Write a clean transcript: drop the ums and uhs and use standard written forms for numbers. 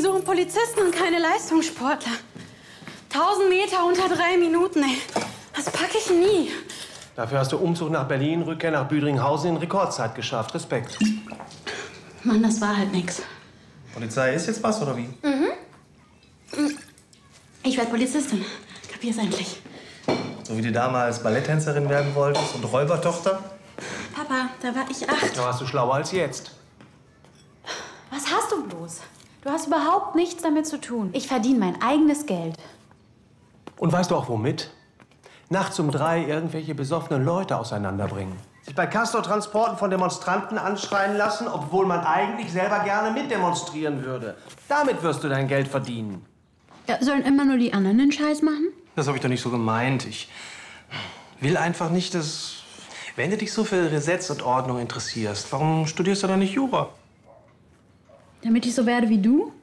suchen Polizisten und keine Leistungssportler. 1000 Meter unter 3 Minuten, ey. Das packe ich nie. Dafür hast du Umzug nach Berlin, Rückkehr nach Büdringhausen in Rekordzeit geschafft. Respekt. Mann, das war halt nix. Polizei ist jetzt was, oder wie? Ich werde Polizistin. Kapier's endlich. So wie du damals Balletttänzerin werden wolltest und Räubertochter? Papa, da war ich 8. Da warst du schlauer als jetzt. Was hast du bloß? Du hast überhaupt nichts damit zu tun. Ich verdiene mein eigenes Geld. Und weißt du auch womit? Nachts um 3 irgendwelche besoffenen Leute auseinanderbringen. Sich bei Castor-Transporten von Demonstranten anschreien lassen, obwohl man eigentlich selber gerne mitdemonstrieren würde. Damit wirst du dein Geld verdienen. Ja, sollen immer nur die anderen den Scheiß machen? Das habe ich doch nicht so gemeint. Ich will einfach nicht, dass... Wenn du dich so für Gesetz und Ordnung interessierst, warum studierst du dann nicht Jura? Damit ich so werde wie du?